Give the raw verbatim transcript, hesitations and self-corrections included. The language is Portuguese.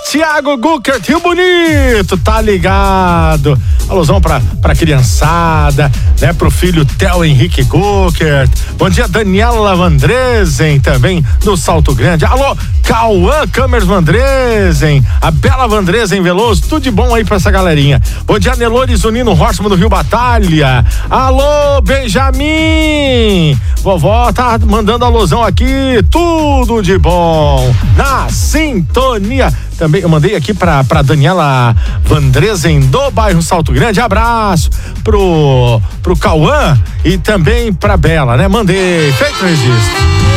Tiago Guckert, Rio Bonito, tá ligado? Alusão pra, pra criançada, né? Pro filho Theo Henrique Guckert. Bom dia, Daniela Vandresen, também do Salto Grande. Alô, Cauã Câmeras Vandresen, a Bela Vandresen Veloso, tudo de bom aí pra essa galerinha. Bom dia, Nelore Zunino Horstman do Rio Batalha. Alô, Benjamin! Vovó tá mandando alusão aqui, tudo de bom. Na sintonia. Também eu mandei aqui pra, pra Daniela Vandresen do bairro Salto Grande. Abraço pro, pro Cauã e também pra Bela, né? Mandei, feito registro.